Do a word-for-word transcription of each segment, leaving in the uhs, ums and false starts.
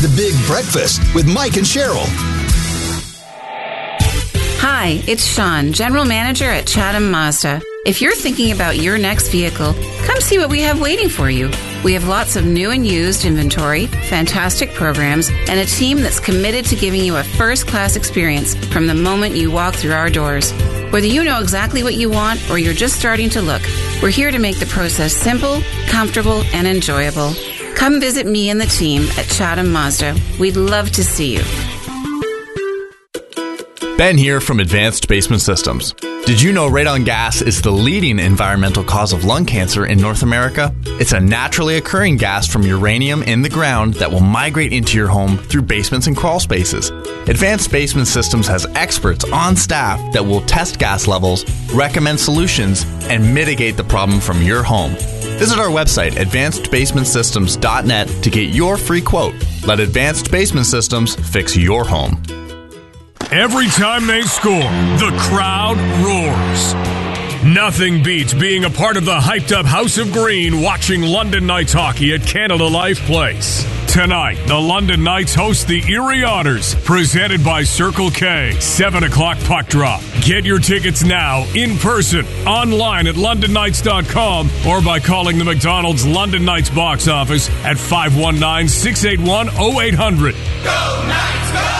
The Big Breakfast with Mike and Cheryl. Hi, it's Sean, General Manager at Chatham Mazda. If you're thinking about your next vehicle, come see what we have waiting for you. We have lots of new and used inventory, fantastic programs, and a team that's committed to giving you a first-class experience from the moment you walk through our doors. Whether you know exactly what you want or you're just starting to look, we're here to make the process simple, comfortable, and enjoyable. Come visit me and the team at Chatham Mazda. We'd love to see you. Ben here from Advanced Basement Systems. Did you know radon gas is the leading environmental cause of lung cancer in North America? It's a naturally occurring gas from uranium in the ground that will migrate into your home through basements and crawl spaces. Advanced Basement Systems has experts on staff that will test gas levels, recommend solutions, and mitigate the problem from your home. Visit our website, advanced basement systems dot net, to get your free quote. Let Advanced Basement Systems fix your home. Every time they score, the crowd roars. Nothing beats being a part of the hyped-up House of Green watching London Knights hockey at Canada Life Place. Tonight, the London Knights host the Erie Otters, presented by Circle K. seven o'clock puck drop. Get your tickets now, in person, online at london knights dot com, or by calling the McDonald's London Knights box office at five one nine, six eight one, oh eight hundred. Go Knights, go!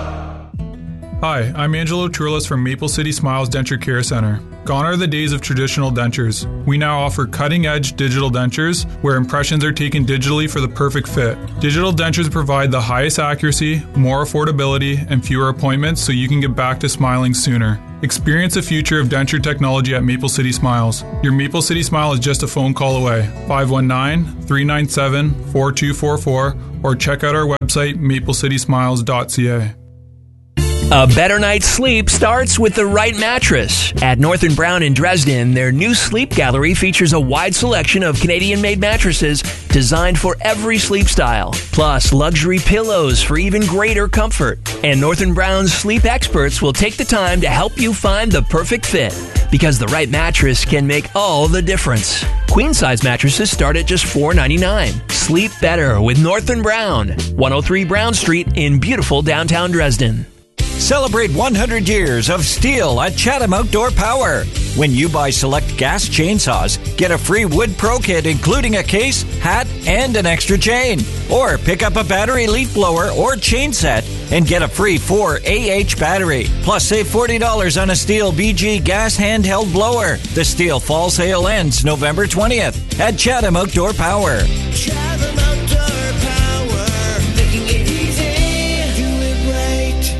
Hi, I'm Angelo Trulis from Maple City Smiles Denture Care Center. Gone are the days of traditional dentures. We now offer cutting-edge digital dentures where impressions are taken digitally for the perfect fit. Digital dentures provide the highest accuracy, more affordability, and fewer appointments so you can get back to smiling sooner. Experience the future of denture technology at Maple City Smiles. Your Maple City Smile is just a phone call away. five one nine, three nine seven, four two four four or check out our website maple city smiles dot c a. A better night's sleep starts with the right mattress. At North and Brown in Dresden, their new sleep gallery features a wide selection of Canadian-made mattresses designed for every sleep style, plus luxury pillows for even greater comfort. And North and Brown's sleep experts will take the time to help you find the perfect fit, because the right mattress can make all the difference. Queen-size mattresses start at just four dollars and ninety-nine cents. Sleep better with North and Brown, one oh three Brown Street in beautiful downtown Dresden. Celebrate one hundred years of STIHL at Chatham Outdoor Power. When you buy select gas chainsaws, get a free wood pro kit including a case, hat, and an extra chain. Or pick up a battery leaf blower or chain set and get a free four A H battery. Plus save forty dollars on a STIHL B G gas handheld blower. The STIHL fall sale ends November twentieth at Chatham Outdoor Power. Chatham Outdoor Power, making it easy, do it right.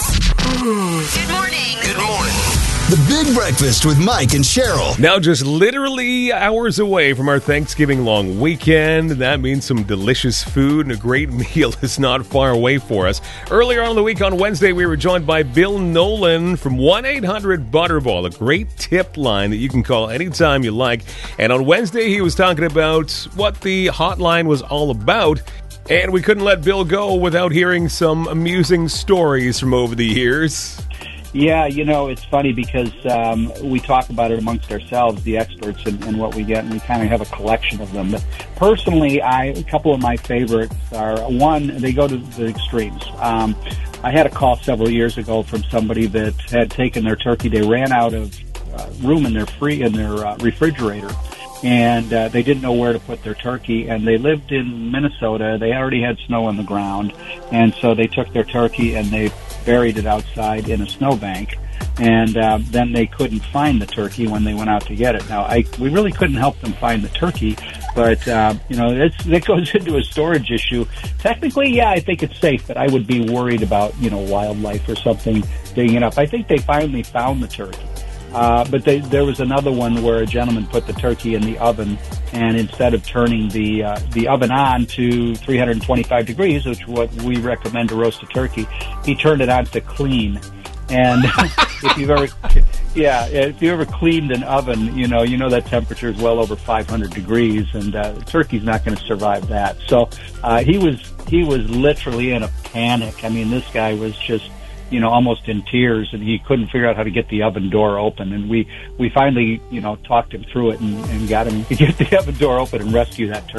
Good morning. Good morning. The Big Breakfast with Mike and Cheryl. Now just literally hours away from our Thanksgiving long weekend. That means some delicious food and a great meal is not far away for us. Earlier on in the week on Wednesday, we were joined by Bill Nolan from one eight hundred Butterball, a great tip line that you can call anytime you like. And on Wednesday, he was talking about what the hotline was all about. And we couldn't let Bill go without hearing some amusing stories from over the years. Yeah, you know, it's funny because um, we talk about it amongst ourselves, the experts, and, and what we get, and we kind of have a collection of them. But personally, I, a couple of my favorites are, one, they go to the extremes. Um, I had a call several years ago from somebody that had taken their turkey. They ran out of uh, room in their free in their uh, refrigerator. And uh, they didn't know where to put their turkey, and they lived in Minnesota. They already had snow on the ground, and so they took their turkey and they buried it outside in a snowbank, and uh, then they couldn't find the turkey when they went out to get it. Now, I, we really couldn't help them find the turkey, but, uh, you know, it's, that goes into a storage issue. Technically, yeah, I think it's safe, but I would be worried about, you know, wildlife or something digging it up. I think they finally found the turkey. Uh, but they, there was another one where a gentleman put the turkey in the oven, and instead of turning the uh, the oven on to three hundred twenty-five degrees, which is what we recommend to roast a turkey, he turned it on to clean. And if you've ever, yeah, if you ever cleaned an oven, you know, you know that temperature is well over five hundred degrees, and uh, the turkey's not going to survive that. So uh, he was he was literally in a panic. I mean, this guy was just, you know, almost in tears, and he couldn't figure out how to get the oven door open. And we, we finally, you know, talked him through it and, and got him to get the oven door open and rescue that turkey.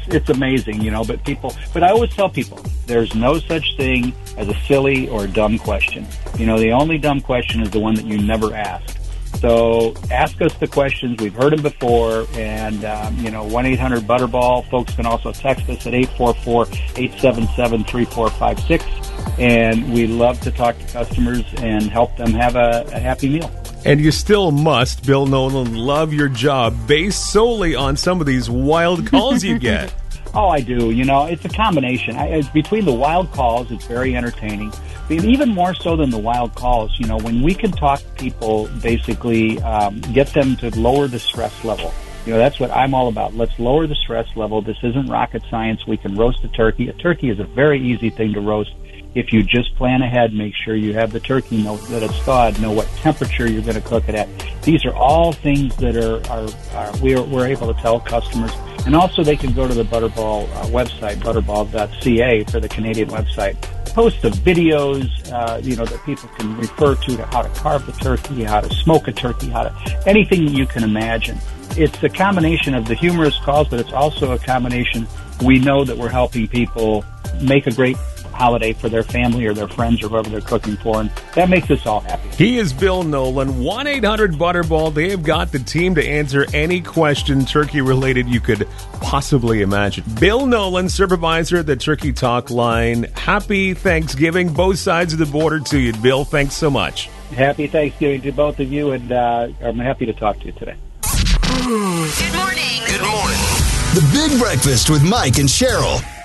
it's amazing, you know. But people, but I always tell people, there's no such thing as a silly or dumb question. You know, the only dumb question is the one that you never ask. So ask us the questions. We've heard them before, and um, you know, one eight hundred Butterball. Folks can also text us at eight four four, eight seven seven, three four five six, and we love to talk to customers and help them have a, a happy meal. And you still must, Bill Nolan, love your job based solely on some of these wild calls you get. Oh, I do. You know, it's a combination. I, it's between the wild calls, it's very entertaining. But even more so than the wild calls, you know, when we can talk to people, basically um, get them to lower the stress level. You know, that's what I'm all about. Let's lower the stress level. This isn't rocket science. We can roast a turkey. A turkey is a very easy thing to roast. If you just plan ahead, make sure you have the turkey, know that it's thawed, know what temperature you're going to cook it at. These are all things that are, are, are we're, we're able to tell customers. And also they can go to the Butterball uh, website, butterball dot c a, for the Canadian website. Post of videos, uh, you know, that people can refer to, to how to carve the turkey, how to smoke a turkey, how to, anything you can imagine. It's a combination of the humorous calls, but it's also a combination. We know that we're helping people make a great holiday for their family or their friends or whoever they're cooking for, and that makes us all happy. He is Bill Nolan, one eight hundred Butterball. They have got the team to answer any question turkey-related you could possibly imagine. Bill Nolan, supervisor at the Turkey Talk line. Happy Thanksgiving, both sides of the border to you, Bill. Thanks so much. Happy Thanksgiving to both of you, and uh, I'm happy to talk to you today. Good morning. Good morning. The Big Breakfast with Mike and Cheryl.